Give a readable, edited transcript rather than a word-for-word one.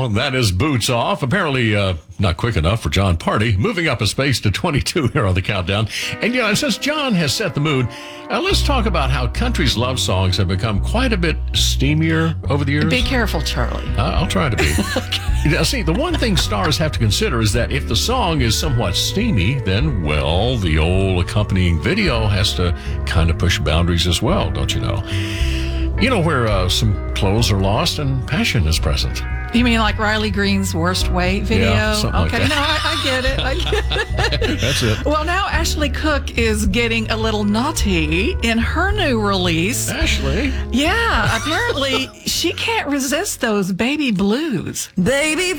song. That is Boots Off. Apparently not quick enough for John Party. Moving up a space to 22 here on the countdown. And since John has set the mood, let's talk about how country's love songs have become quite a bit steamier over the years. Be careful, Charlie. I'll try to be. Now, see, the one thing stars have to consider is that if the song is somewhat steamy, then, well, the old accompanying video has to kind of push boundaries as well, don't you know? You know, where some clothes are lost and passion is present. You mean like Riley Green's Worst Way video? Yeah, something okay, like that. no, I get it. I get it. That's it. Well, now Ashley Cook is getting a little naughty in her new release. Ashley? Yeah, apparently she can't resist those baby blues. Baby